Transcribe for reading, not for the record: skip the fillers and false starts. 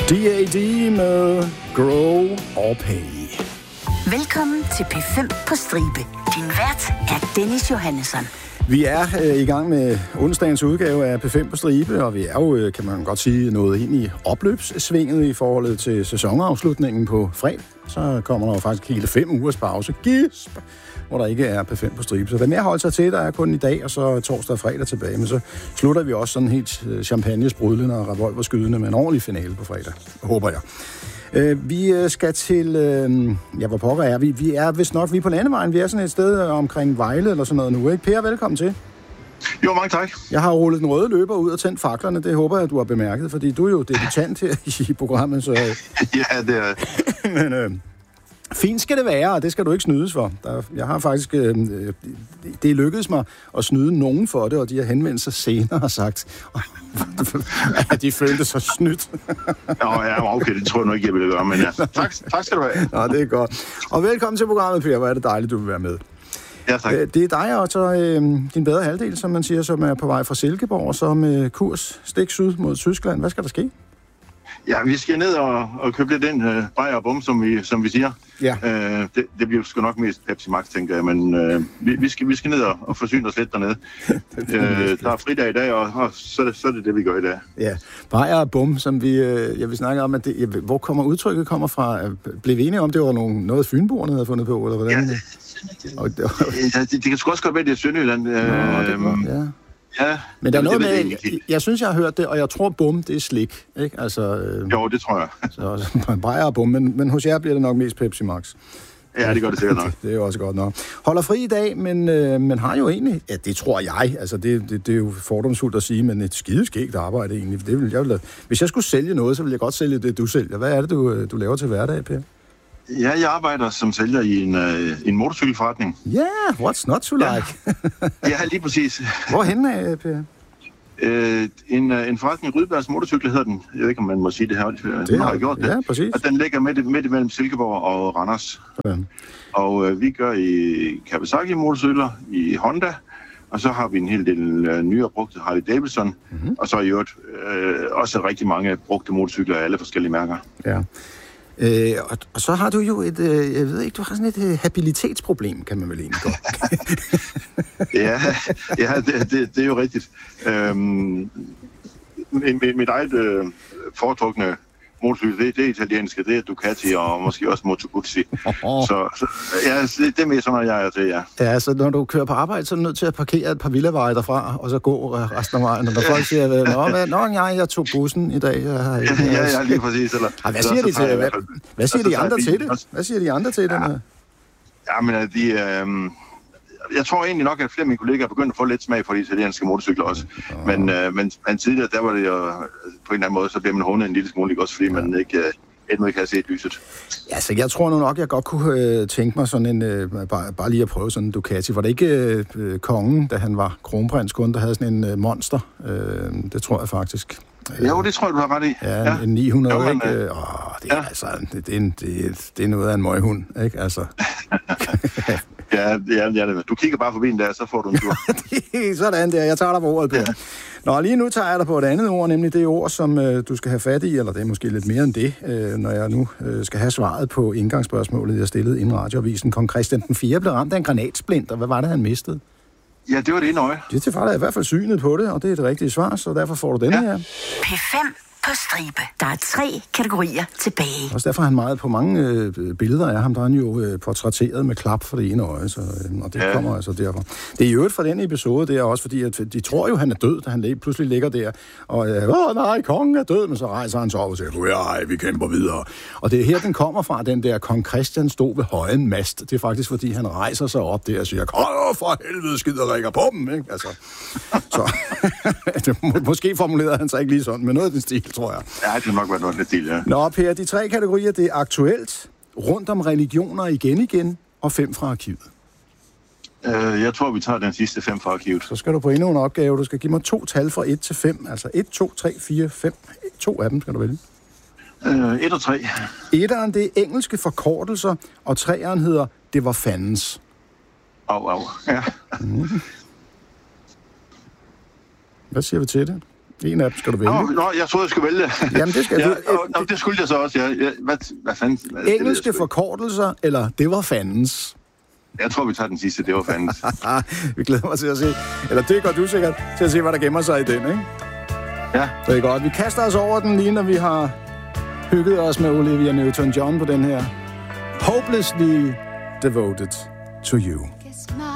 D.A.D. med Grow or Pay. Velkommen til P5 på stribe. Din vært er Dennis Johannesson. Vi er i gang med onsdagens udgave af P5 på stribe, og vi er jo, kan man godt sige, nået ind i opløbssvinget i forhold til sæsonafslutningen på fredag. Så kommer der jo faktisk hele 5 ugers pause, gisp, hvor der ikke er P5 på stribe. Så hvad mere holder sig til, der er kun i dag, og så torsdag og fredag tilbage. Men så slutter vi også sådan helt champagne-sprudlende og revolverskydende med en ordentlig finale på fredag, håber jeg. Vi skal til... hvor pokker er vi? Vi er vist nok, vi er på landevejen. Vi er sådan et sted omkring Vejle eller sådan noget nu, ikke? Per, velkommen til. Jo, mange tak. Jeg har rullet den røde løber ud og tændt faklerne. Det håber jeg, du har bemærket, fordi du er jo debutant her i programmet. Så... Ja, det er... Men fint skal det være, og det skal du ikke snydes for. Jeg har faktisk... det lykkedes mig at snyde nogen for det, og de har henvendt sig senere og sagt, at de følte sig snydt. Ja, okay, det tror jeg nok ikke, jeg ville gøre, men ja. Tak skal du have. Nå, det er godt. Og velkommen til programmet, Per. Hvor er det dejligt, du vil være med. Ja, tak. Det er dig og så din bedre halvdel, som man siger, som er på vej fra Silkeborg, og så med kurs stik syd mod Tyskland. Hvad skal der ske? Ja, vi skal ned og købe lidt den bajer og bum, som vi siger. Ja. Det bliver sgu nok mest Pepsi Max, tænker jeg, men vi skal ned og forsyne os lidt dernede. Der er fridag i dag, og så er det, vi gør i dag. Ja, bajer og bum, som jeg vil snakke om, at hvor kommer udtrykket fra? Blev vi enige om, det var noget fynboerne havde fundet på, eller hvordan? Ja, det kan sgu også godt være, det er Sønderjylland. Nå, det er godt, ja. Ja, men der er noget med, jeg synes, jeg har hørt det, og jeg tror, bum, det er slik, ikke? Altså, jo, det tror jeg. Så bajer og bum, men hos jer bliver det nok mest Pepsi Max. Ja, det gør det sikkert nok. Det er jo også godt nok. Holder fri i dag, men har jo egentlig, ja, det tror jeg, altså det er jo fordomsfuldt at sige, men et skideskægt arbejde egentlig. Det vil jeg hvis jeg skulle sælge noget, så ville jeg godt sælge det, du sælger. Hvad er det, du laver til hverdag, Per? Ja, jeg arbejder som sælger i en motorcykelforretning. Ja, yeah, what's not to like? Ja, lige præcis. Hvorhen er Per? En forretning i Rydbergs Motorcykler hedder den. Jeg ved ikke, om man må sige det her. Det har jeg gjort det. Ja, præcis. Og den ligger midt imellem Silkeborg og Randers. Ja. Og vi gør i Kawasaki motorcykler, i Honda, og så har vi en hel del nyere brugte Harley Davidson, og så i øvrigt også rigtig mange brugte motorcykler af alle forskellige mærker. Ja. Og så har du jo jeg ved ikke, du har sådan et habilitetsproblem, kan man vel egentlig godt. ja, det er jo rigtigt. Mit eget foretrukne motorcykel, det er italienske, det er Ducati og måske også Moto Guzzi. Så ja, det er mere sådan, jeg er til, ja. Ja, så når du kører på arbejde, så er du nødt til at parkere et par villaveje derfra, og så gå resten af vejen. Og når folk siger, jeg tog bussen i dag. Ja, lige præcis. Eller, hvad siger de til hvad siger de andre til det? Hvad siger de andre til det? Ja, men jeg tror egentlig nok, at flere af mine kollegaer er begyndt at få lidt smag for de italienske motorcykler også. Men tidligere, der var det jo på en eller anden måde, så bliver man hånet en lille smule, også fordi man ikke kan se lyset. Ja, så jeg tror nu nok, jeg godt kunne tænke mig sådan en, bare lige at prøve sådan en Ducati. Var det ikke kongen, da han var kronprins, kun der havde sådan en monster? Det tror jeg faktisk. Jo, det tror jeg, du har ret i. Ja, en 900, jo, ikke? Det er altså, det er noget af en møghund, ikke? Altså. Ja, du kigger bare forbi den der, så får du en tur. Sådan der, jeg tager dig på ordet, Per. Nå, lige nu tager jeg dig på et andet ord, nemlig det ord, som du skal have fat i, eller det er måske lidt mere end det, når jeg nu skal have svaret på indgangsspørgsmålet, jeg stillede inden radioavisen. Kong Christian den 4. blev ramt af en granatsplint, og hvad var det, han mistede? Ja, det var det ene øje. Det er i hvert fald synet på det, og det er det rigtige svar, så derfor får du denne her. P5 på stribe. Der er 3 kategorier tilbage. Også derfor er han meget på mange billeder af ham, der er han jo portrætteret med klap for det ene øje, så, og det kommer altså derfor. Det er jo et fra den episode, det er også fordi, at de tror jo, han er død, da han pludselig ligger der, og nej, kongen er død, men så rejser han sig op og siger, vi kæmper videre. Og det er her, den kommer fra, den der kong Christian stod ved højen mast. Det er faktisk, fordi han rejser sig op der og siger, for helvede, skider rækker på dem, ikke? Altså, så måske formulerede han sig ikke lige sådan, men noget af den stil, tror jeg. Ja, det har nok været noget af den stil, ja. Nå, Per, de 3 kategorier, det er aktuelt, rundt om religioner igen, og 5 fra arkivet. Jeg tror, vi tager den sidste 5 fra arkivet. Så skal du på endnu en opgave. Du skal give mig 2 tal fra 1 til 5. Altså 1, 2, 3, 4, 5. 2 af dem skal du vælge. 1 og 3. 1'eren, det er engelske forkortelser, og 3'eren hedder, det var fandens. Ja. Hvad siger vi til det? En af dem skal du vælge. Nå, jeg troede, jeg skulle vælge. Jamen, det skal du. Det skulle jeg så også, ja. Hvad fanden? Engelske forkortelser, eller det var fandens? Jeg tror, vi tager den sidste, det var fandens. Vi glæder mig til at se. Eller det gør du sikkert, til at se, hvad der gemmer sig i den, ikke? Ja. Det er godt. Vi kaster os over den lige, når vi har hygget os med Olivia Newton-John på den her. Hopelessly Devoted to You.